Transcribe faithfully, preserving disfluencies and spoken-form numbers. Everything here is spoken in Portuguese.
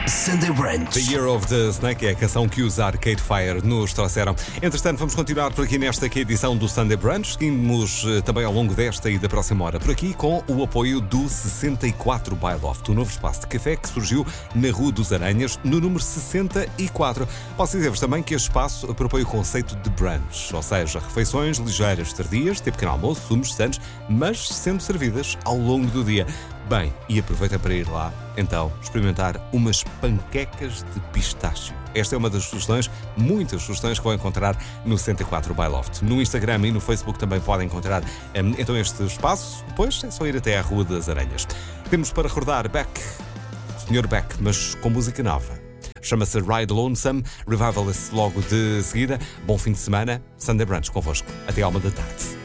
Sunday Brunch. The Year of the Snake é a canção que os Arcade Fire nos trouxeram. Entretanto, vamos continuar por aqui nesta aqui edição do Sunday Brunch. Seguimos uh, também ao longo desta e da próxima hora por aqui com o apoio do sessenta e quatro by Loft, o novo espaço de café que surgiu na Rua dos Aranhas, no número sessenta e quatro. Posso dizer-vos também que este espaço propõe o conceito de brunch, ou seja, refeições ligeiras, tardias, tipo pequeno almoço, sumos, sandes, mas sendo servidas ao longo do dia. Bem, e aproveita para ir lá, então, experimentar umas panquecas de pistácio. Esta é uma das sugestões, muitas sugestões que vão encontrar no sessenta e quatro by Loft. No Instagram e no Facebook também podem encontrar um, então este espaço. Depois é só ir até à Rua das Aranhas. Temos para recordar Beck, senhor Beck, mas com música nova. Chama-se Ride Lonesome, Revivalist logo de seguida. Bom fim de semana, Sunday Brunch convosco. Até à uma da tarde.